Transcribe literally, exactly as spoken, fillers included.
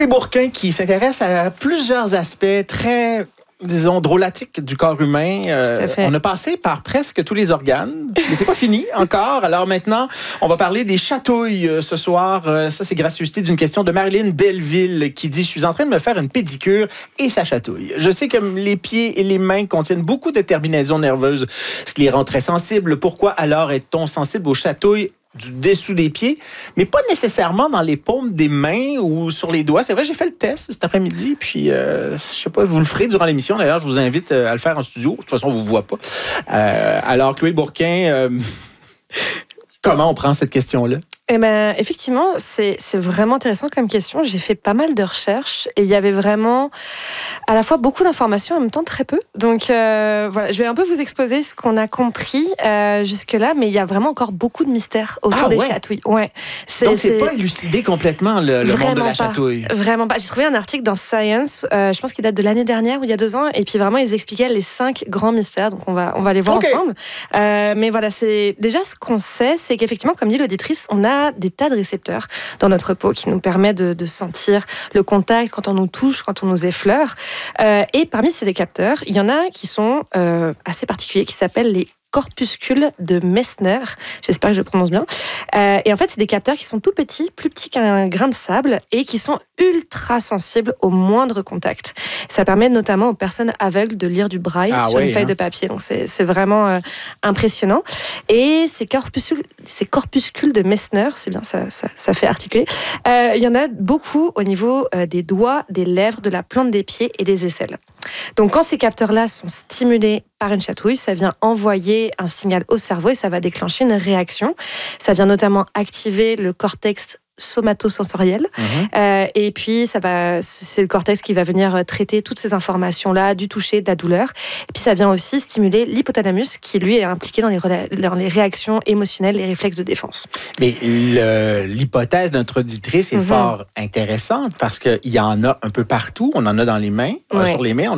Bourquin qui s'intéresse à plusieurs aspects très, disons, drôlatiques du corps humain. Euh, on a passé par presque tous les organes, mais c'est pas fini encore. Alors maintenant, on va parler des chatouilles euh, ce soir. Euh, ça, c'est gracieuseté d'une question de Marilyn Belleville qui dit « Je suis en train de me faire une pédicure et ça chatouille. Je sais que les pieds et les mains contiennent beaucoup de terminaisons nerveuses, ce qui les rend très sensibles. Pourquoi alors est-on sensible aux chatouilles du dessous des pieds, mais pas nécessairement dans les paumes des mains ou sur les doigts. C'est vrai, j'ai fait le test cet après-midi, puis euh, je sais pas, je vous le ferai durant l'émission. D'ailleurs, je vous invite à le faire en studio. De toute façon, on vous voit pas. Euh, alors, Chloé Bourquin, euh, comment on prend cette question-là? Eh ben, effectivement, c'est, c'est vraiment intéressant comme question. J'ai fait pas mal de recherches et il y avait vraiment à la fois beaucoup d'informations, en même temps très peu. Donc euh, voilà, je vais un peu vous exposer ce qu'on a compris euh, jusque-là, mais il y a vraiment encore beaucoup de mystères autour ah, des ouais. chatouilles. Ouais. C'est, Donc, c'est, c'est pas élucidé complètement le, le monde de la pas, chatouille. Vraiment pas. J'ai trouvé un article dans Science, euh, je pense qu'il date de l'année dernière ou il y a deux ans, et puis vraiment, ils expliquaient les cinq grands mystères. Donc, on va, on va les voir okay. ensemble. Euh, mais voilà, c'est déjà ce qu'on sait, c'est qu'effectivement, comme dit l'auditrice, on a des tas de récepteurs dans notre peau qui nous permettent de, de sentir le contact quand on nous touche, quand on nous effleure. Euh, et parmi ces capteurs, il y en a qui sont euh, assez particuliers, qui s'appellent les corpuscules de Messner. J'espère que je prononce bien. Euh, et en fait, c'est des capteurs qui sont tout petits, plus petits qu'un grain de sable et qui sont ultra sensibles au moindre contact. Ça permet notamment aux personnes aveugles de lire du braille ah sur oui, une feuille hein. de papier. Donc, c'est, c'est vraiment euh, impressionnant. Et ces corpuscules, ces corpuscules de Messner, c'est bien, ça, ça, ça fait articuler. Euh, il y en a beaucoup au niveau euh, des doigts, des lèvres, de la plante des pieds et des aisselles. Donc, quand ces capteurs-là sont stimulés par une chatouille, ça vient envoyer un signal au cerveau et ça va déclencher une réaction. Ça vient notamment activer le cortex somatosensoriel. Mmh. Euh, et puis, ça va, c'est le cortex qui va venir traiter toutes ces informations-là, du toucher, de la douleur. Et puis, ça vient aussi stimuler l'hypothalamus, qui, lui, est impliqué dans les, rela- dans les réactions émotionnelles, les réflexes de défense. Mais le, l'hypothèse de notre auditrice est mmh. fort intéressante parce qu'il y en a un peu partout. On en a dans les mains, ouais. euh, sur les mains. On